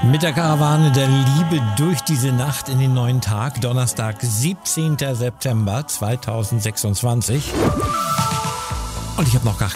Mit der Karawane der Liebe durch diese Nacht in den neuen Tag, Donnerstag, 17. September 2026. Und ich habe noch gar